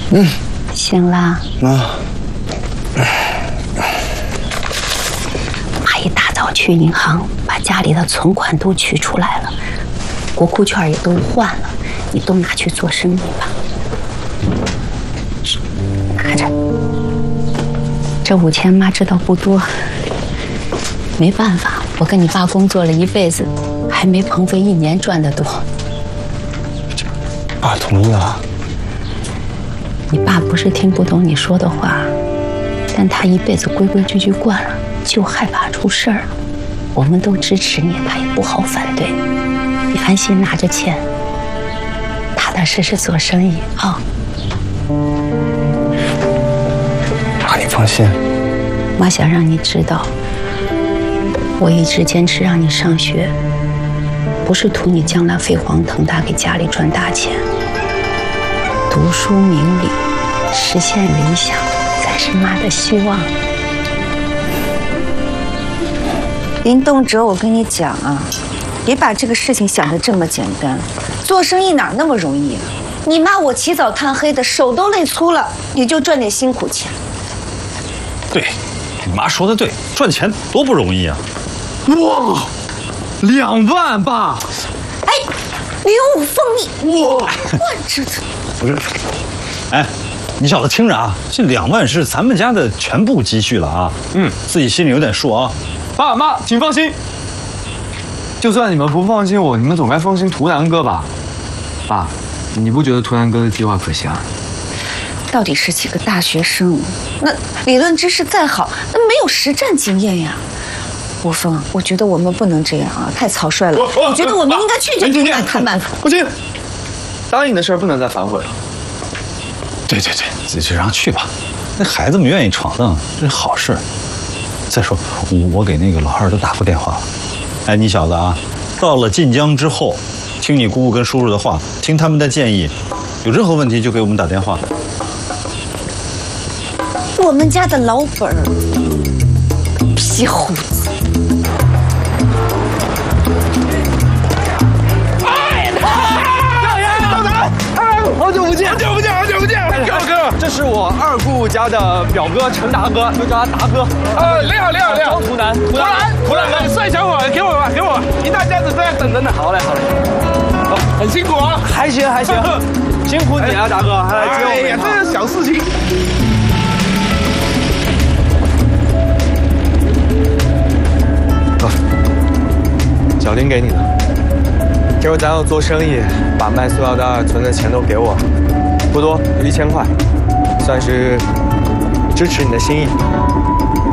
醒啦。妈一大早去银行，把家里的存款都取出来了，国库券也都换了，你都拿去做生意吧。拿着，这5000妈知道不多，没办法，我跟你爸工作了一辈子，还没鹏飞1年赚得多。 爸同意了。 你爸不是听不懂你说的话，但他一辈子规规矩矩惯了，就害怕出事儿。我们都支持你，他也不好反对。你安心拿着钱，踏踏实实做生意啊。 爸，你放心。 妈想让你知道，我一直坚持让你上学，不是图你将来飞黄腾达，给家里赚大钱。读书明理，实现理想，才是妈的希望。 林东哲，我跟你讲啊，别把这个事情想得这么简单。做生意哪那么容易啊？你妈我起早贪黑的，手都累粗了，也就赚点辛苦钱。 对，你妈说的对，赚钱多不容易啊！ 哇，2万爸！ 哎，刘凤丽，我这不是，哎，你小子听着啊，这2万是咱们家的全部积蓄了啊！自己心里有点数啊。 爸妈，请放心。就算你们不放心我，你们总该放心图南哥吧？爸，你不觉得图南哥的计划可行？ 到底是几个大学生，那理论知识再好，那没有实战经验呀。吴峰，我觉得我们不能这样啊，太草率了。我觉得我们应该劝劝图南看办法。 不行，答应的事儿不能再反悔了。 对，就让去吧。那孩子们愿意闯荡，这是好事。再说，我给那个老二都打过电话了。哎，你小子啊，到了晋江之后，听你姑姑跟叔叔的话，听他们的建议，有任何问题就给我们打电话。 我们家的老本儿，皮胡子。 好久不见！哥，这是我二姑家的表哥陈达哥，就叫他达哥。 你好。 张图南哥， 帅小伙，给我吧，一大家子都在等着呢。 好嘞。 很辛苦啊。 还行，辛苦你啊，达哥，还来接我们。 哎呀，这是小事情。 小林给你的，这回咱要做生意，把卖塑料袋存的钱都给我，不多，有1000块，算是支持你的心意。